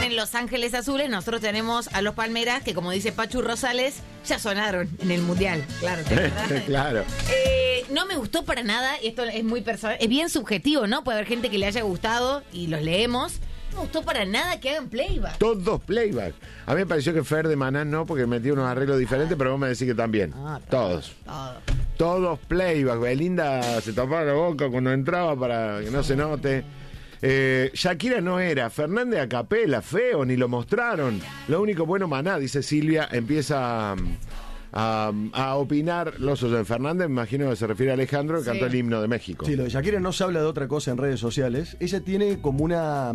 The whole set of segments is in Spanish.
tienen Los Ángeles Azules, nosotros tenemos a los Palmeras, que como dice Pachu Rosales, ya sonaron en el Mundial. Claro, ¿te acordás? Claro. No me gustó para nada, y esto es muy personal, es bien subjetivo, ¿no? Puede haber gente que le haya gustado y los leemos. No me gustó para nada que hagan playback. Todos playback. A mí me pareció que Fer de Maná no, porque metió unos arreglos diferentes, pero vos me decís que también. Todos. Todos playback. Belinda se tapaba la boca cuando entraba para que no se note. Shakira no era. Fernández a capela, feo, ni lo mostraron. Lo único bueno, Maná, dice Silvia, empieza a opinar los de Fernández, me imagino que se refiere a Alejandro, que cantó el himno de México. Sí, lo de Shakira no se habla de otra cosa en redes sociales. Ella tiene como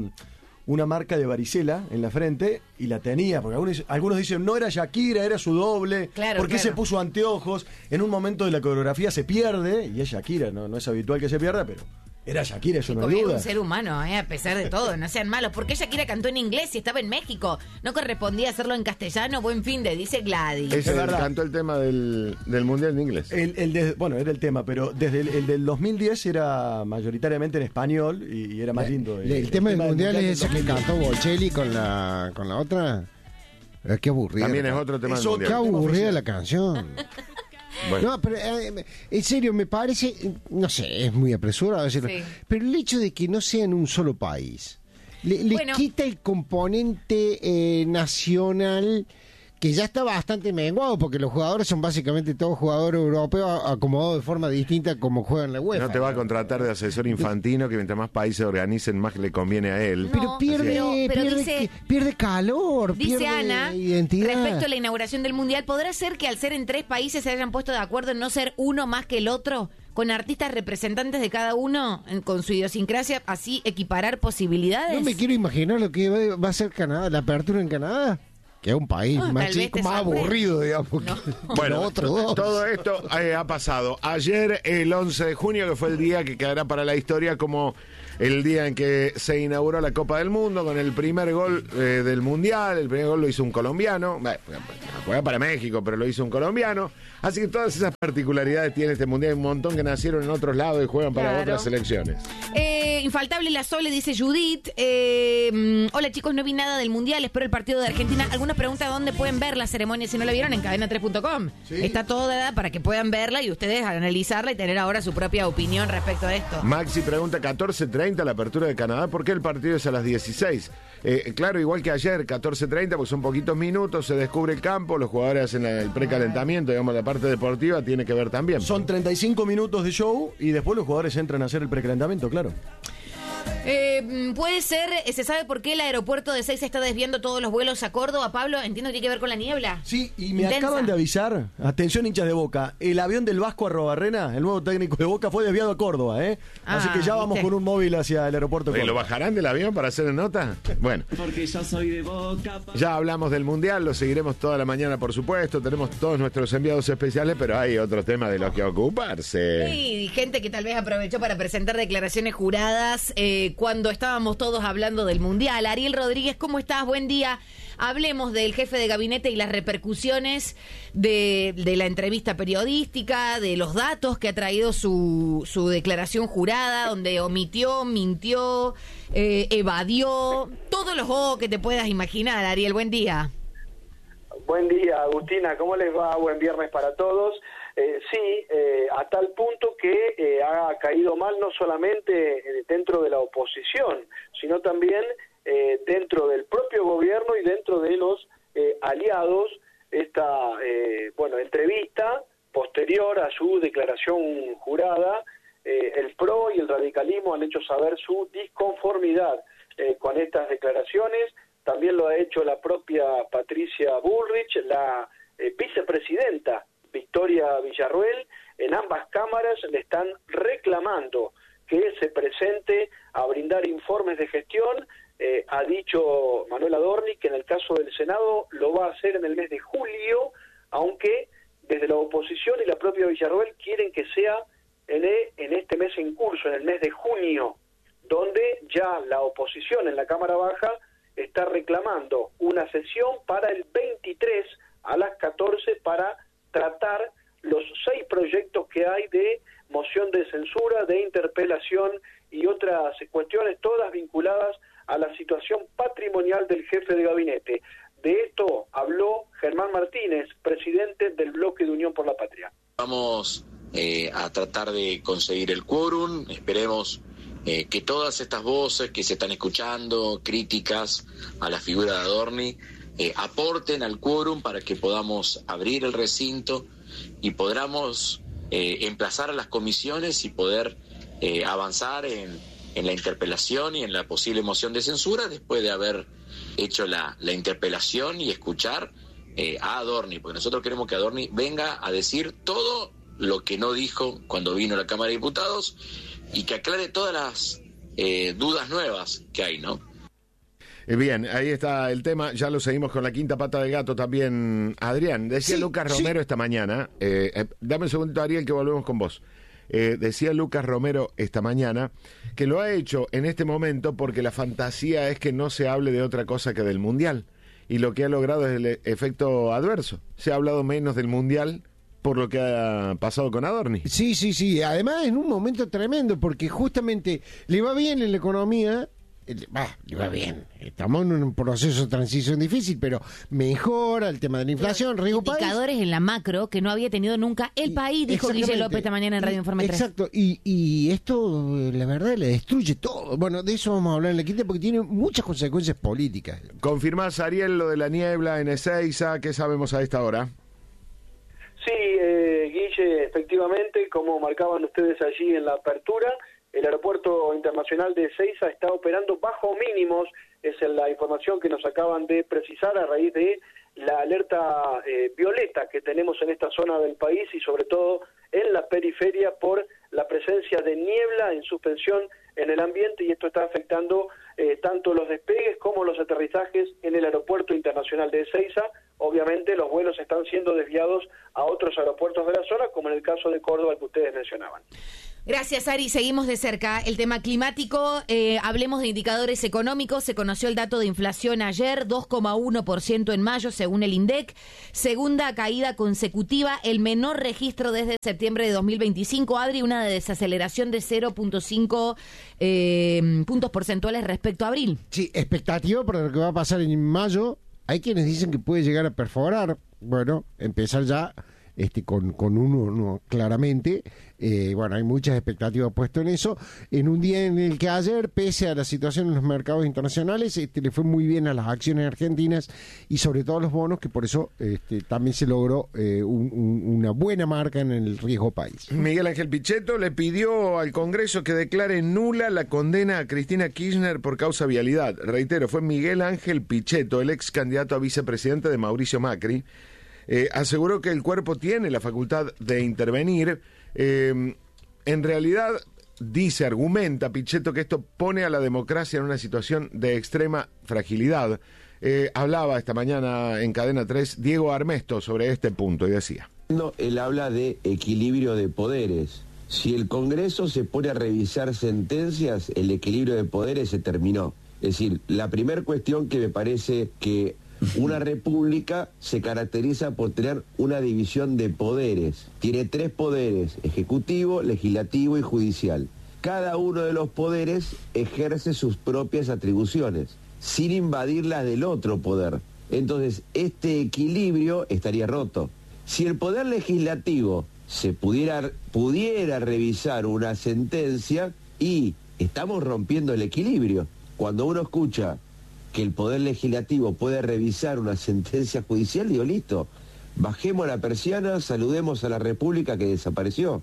una marca de varicela en la frente, y la tenía, porque algunos dicen, no era Shakira, era su doble, claro, ¿por qué se puso anteojos? En un momento de la coreografía se pierde, y es Shakira, no es habitual que se pierda, pero era Shakira, eso no hay duda. Un ser humano, a pesar de todo, no sean malos. ¿Por qué Shakira cantó en inglés si estaba en México? ¿No correspondía hacerlo en castellano? Buen fin de, dice Gladys. Ese cantó el tema del Mundial en inglés. Bueno, era el tema, pero desde el del 2010 era mayoritariamente en español y era más lindo. El tema del Mundial es ese que cantó Bocelli con la otra. Qué aburrida. También es otro tema del Mundial. Qué aburrida la canción. Bueno. No, pero en serio, me parece, no sé, es muy apresurado decirlo, pero el hecho de que no sea en un solo país le quita el componente nacional, que ya está bastante menguado, porque los jugadores son básicamente todos jugadores europeos acomodados de forma distinta como juegan la UEFA. No te va a contratar de asesor infantino, que mientras más países organicen, más le conviene a él. Pero pierde calor, dice pierde Ana, identidad. respecto a la inauguración del Mundial, ¿podrá ser que al ser en 3 países se hayan puesto de acuerdo en no ser uno más que el otro? Con artistas representantes de cada uno, con su idiosincrasia, así equiparar posibilidades. No me quiero imaginar lo que va a ser Canadá, la apertura en Canadá. Que es un país más chico, más aburrido, digamos. No. Bueno, todo esto ha pasado. Ayer, el 11 de junio, que fue el día que quedará para la historia como el día en que se inauguró la Copa del Mundo, con el primer gol del Mundial. El primer gol lo hizo un colombiano. Juega para México, pero lo hizo un colombiano. Así que todas esas particularidades tiene este Mundial. Hay un montón que nacieron en otros lados y juegan para otras selecciones. Infaltable la Sole, dice Judith. Hola chicos, no vi nada del Mundial, espero el partido de Argentina. Algunos preguntan dónde pueden ver la ceremonia si no la vieron, en cadena3.com. Sí. Está toda para que puedan verla y ustedes analizarla y tener ahora su propia opinión respecto a esto. Maxi pregunta, 14:30 la apertura de Canadá, ¿por qué el partido es a las 16? Claro, igual que ayer, 14:30, porque son poquitos minutos, se descubre el campo, los jugadores hacen el precalentamiento, digamos, la parte deportiva tiene que ver también. Son 35 minutos de show y después los jugadores entran a hacer el precalentamiento, claro. Puede ser, ¿se sabe por qué el aeropuerto de Ezeiza está desviando todos los vuelos a Córdoba, Pablo? Entiendo que tiene que ver con la niebla. Sí, y me acaban de avisar, atención hinchas de Boca, el avión del Vasco Arrobarrena, el nuevo técnico de Boca, fue desviado a Córdoba, así que ya vamos con un móvil hacia el aeropuerto de Córdoba. ¿Lo bajarán del avión para hacer nota? Bueno. Porque yo soy de Boca. Ya hablamos del Mundial, lo seguiremos toda la mañana, por supuesto, tenemos todos nuestros enviados especiales, pero hay otro tema de los que ocuparse. Sí, gente que tal vez aprovechó para presentar declaraciones juradas cuando estábamos todos hablando del Mundial. Ariel Rodríguez, ¿cómo estás? Buen día. Hablemos del jefe de gabinete y las repercusiones de la entrevista periodística, de los datos que ha traído su declaración jurada, donde omitió, mintió, evadió, todos los que te puedas imaginar. Ariel, buen día. Buen día, Agustina, ¿cómo les va? Buen viernes para todos. A tal punto que ha caído mal no solamente dentro de la oposición, sino también dentro del propio gobierno y dentro de los aliados, esta entrevista posterior a su declaración jurada. El PRO y el radicalismo han hecho saber su disconformidad con estas declaraciones. También lo ha hecho la propia Patricia Bullrich, la vicepresidenta Victoria Villarruel. En ambas cámaras le están reclamando que se presente a brindar informes de gestión. Ha dicho Manuel Adorni que en el caso del Senado lo va a hacer en el mes de julio, aunque desde la oposición y la propia Villarruel quieren que sea en este mes en curso, en el mes de junio, donde ya la oposición en la Cámara Baja está reclamando una sesión para el 23 a las 14 para tratar los 6 proyectos que hay de moción de censura, de interpelación y otras cuestiones, todas vinculadas a la situación patrimonial del jefe de gabinete. De esto habló Germán Martínez, presidente del Bloque de Unión por la Patria. Vamos a tratar de conseguir el quórum, esperemos que todas estas voces que se están escuchando, críticas a la figura de Adorni, aporten al quórum para que podamos abrir el recinto y podamos emplazar a las comisiones y poder avanzar en la interpelación y en la posible moción de censura después de haber hecho la interpelación y escuchar a Adorni, porque nosotros queremos que Adorni venga a decir todo lo que no dijo cuando vino a la Cámara de Diputados y que aclare todas las dudas nuevas que hay, ¿no? Bien, ahí está el tema, ya lo seguimos con la quinta pata del gato también, Adrián. Decía Lucas Romero esta mañana, dame un segundo, Ariel, que volvemos con vos. Decía Lucas Romero esta mañana que lo ha hecho en este momento porque la fantasía es que no se hable de otra cosa que del Mundial, y lo que ha logrado es el efecto adverso. Se ha hablado menos del Mundial por lo que ha pasado con Adorni. Sí, además en un momento tremendo, porque justamente le va bien en la economía. Le va bien. Estamos en un proceso de transición difícil, pero mejora el tema de la inflación, riesgo país. Indicadores en la macro que no había tenido nunca el país, dijo Guille López esta mañana en Radio Informe 3. Exacto, y esto, la verdad, le destruye todo. Bueno, de eso vamos a hablar en la quinta porque tiene muchas consecuencias políticas. ¿Confirmás, Ariel, lo de la niebla en Ezeiza? ¿Qué sabemos a esta hora? Sí, Guille, efectivamente, como marcaban ustedes allí en la apertura, el aeropuerto internacional de Ezeiza está operando bajo mínimos, es la información que nos acaban de precisar a raíz de la alerta violeta que tenemos en esta zona del país y sobre todo en la periferia por la presencia de niebla en suspensión en el ambiente, y esto está afectando tanto los despegues como los aterrizajes en el aeropuerto internacional de Ezeiza. Obviamente los vuelos están siendo desviados a otros aeropuertos de la zona, como en el caso de Córdoba que ustedes mencionaban. Gracias, Ari. Seguimos de cerca el tema climático. Hablemos de indicadores económicos. Se conoció el dato de inflación ayer, 2,1% en mayo, según el INDEC. Segunda caída consecutiva, el menor registro desde septiembre de 2025. Adri, una desaceleración de 0,5 puntos porcentuales respecto a abril. Sí, expectativa para lo que va a pasar en mayo. Hay quienes dicen que puede llegar a perforar. Bueno, empezar ya con uno claramente. Bueno, hay muchas expectativas puestas en eso. En un día en el que ayer, pese a la situación en los mercados internacionales, le fue muy bien a las acciones argentinas y sobre todo a los bonos, que por eso también se logró una buena marca en el riesgo país. Miguel Ángel Pichetto le pidió al Congreso que declare nula la condena a Cristina Kirchner por causa vialidad. Reitero, fue Miguel Ángel Pichetto, el ex candidato a vicepresidente de Mauricio Macri. Aseguró que el cuerpo tiene la facultad de intervenir. En realidad, argumenta Pichetto que esto pone a la democracia en una situación de extrema fragilidad. Hablaba esta mañana en Cadena 3 Diego Armesto sobre este punto y decía: él habla de equilibrio de poderes. Si el Congreso se pone a revisar sentencias, el equilibrio de poderes se terminó. Es decir, la primera cuestión que me parece que una república se caracteriza por tener una división de poderes. Tiene 3 poderes: ejecutivo, legislativo y judicial. Cada uno de los poderes ejerce sus propias atribuciones, sin invadir las del otro poder. Entonces, este equilibrio estaría roto. Si el poder legislativo se pudiera revisar una sentencia, y estamos rompiendo el equilibrio. Cuando uno escucha que el Poder Legislativo puede revisar una sentencia judicial, digo, listo, bajemos la persiana, saludemos a la República que desapareció.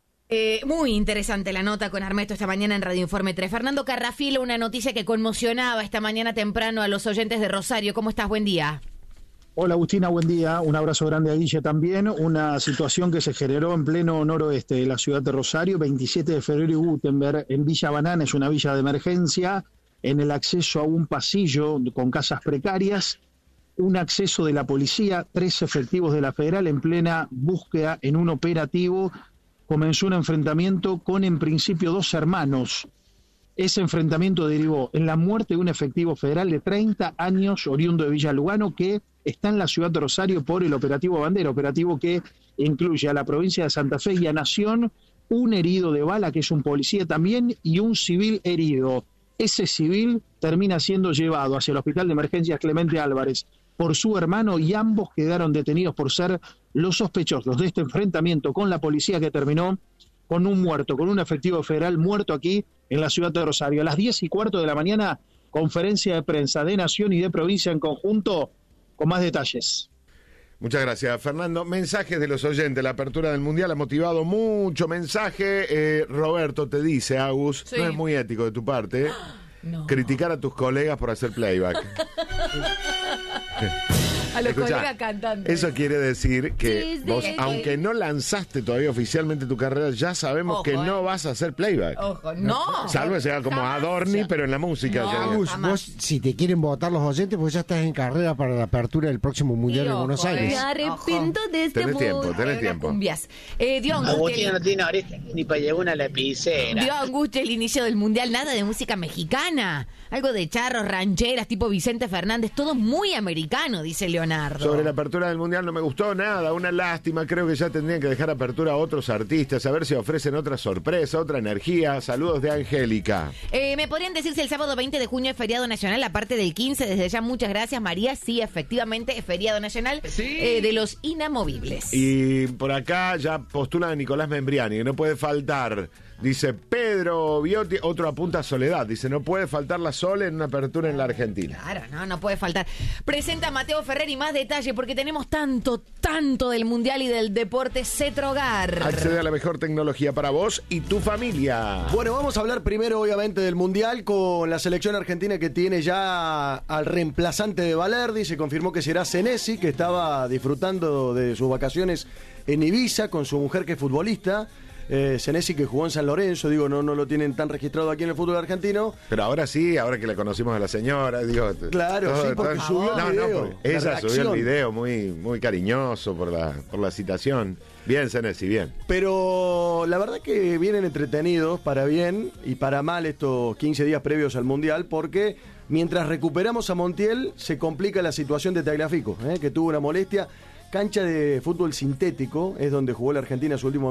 Muy interesante la nota con Armesto esta mañana en Radio Informe 3. Fernando Carrafilo, una noticia que conmocionaba esta mañana temprano a los oyentes de Rosario. ¿Cómo estás? Buen día. Hola Agustina, buen día. Un abrazo grande a Guille también. Una situación que se generó en pleno noroeste de la ciudad de Rosario, 27 de febrero y Gutenberg, en Villa Banana, es una villa de emergencia, en el acceso a un pasillo con casas precarias, un acceso de la policía, 3 efectivos de la Federal en plena búsqueda en un operativo. Comenzó un enfrentamiento con, en principio, 2 hermanos. Ese enfrentamiento derivó en la muerte de un efectivo federal de 30 años, oriundo de Villa Lugano, que está en la ciudad de Rosario por el operativo Bandera, operativo que incluye a la provincia de Santa Fe y a Nación, un herido de bala, que es un policía también, y un civil herido. ese civil termina siendo llevado hacia el Hospital de Emergencias Clemente Álvarez por su hermano y ambos quedaron detenidos por ser los sospechosos de este enfrentamiento con la policía que terminó con un muerto, con un efectivo federal muerto aquí en la ciudad de Rosario. A las 10:15 de la mañana, conferencia de prensa de Nación y de Provincia en conjunto con más detalles. Muchas gracias, Fernando. Mensajes de los oyentes. La apertura del Mundial ha motivado mucho mensaje. Roberto te dice, Agus, sí, no es muy ético de tu parte criticar a tus colegas por hacer playback. A los colegas cantantes. Eso quiere decir que vos, aunque no lanzaste todavía oficialmente tu carrera, ya sabemos que no vas a hacer playback. Ojo, no. Salvo que sea como Adorni, pero en la música. Vos, si te quieren votar los oyentes, pues ya estás en carrera para la apertura del próximo Mundial en Buenos Aires. Me arrepiento de este mundo. Tenés tiempo. Dio angustia. No tiene oreja ni para llevar una lapicera. Dio angustia el inicio del Mundial, nada de música mexicana. Algo de charros, rancheras, tipo Vicente Fernández, todo muy americano, dice Leonardo. Sobre la apertura del Mundial no me gustó nada, una lástima, creo que ya tendrían que dejar apertura a otros artistas, a ver si ofrecen otra sorpresa, otra energía. Saludos de Angélica. ¿Me podrían decir si el sábado 20 de junio es feriado nacional, aparte del 15? Desde ya, muchas gracias, María. Sí, efectivamente, es feriado nacional de los inamovibles. Y por acá ya postula a Nicolás Membriani, que no puede faltar. Dice Pedro Biotti, otro apunta a Soledad. Dice, no puede faltar la Sole en una apertura en la Argentina. Claro, no puede faltar. Presenta Mateo Ferrer y más detalle, porque tenemos tanto del Mundial y del deporte. Cetrogar. Accede a la mejor tecnología para vos y tu familia. Bueno, vamos a hablar primero, obviamente, del Mundial con la selección argentina que tiene ya al reemplazante de Valerdi. Se confirmó que será Senesi, que estaba disfrutando de sus vacaciones en Ibiza con su mujer, que es futbolista. Senesi, que jugó en San Lorenzo, digo, no lo tienen tan registrado aquí en el fútbol argentino. Pero ahora sí, ahora que le conocimos a la señora, digo. Claro, sí, porque subió el video. Ella subió el video muy cariñoso por la citación. Bien, Senesi, bien. Pero la verdad que vienen entretenidos, para bien y para mal, estos 15 días previos al Mundial, porque mientras recuperamos a Montiel, se complica la situación de Tagliafico, que tuvo una molestia. Cancha de fútbol sintético es donde jugó la Argentina su último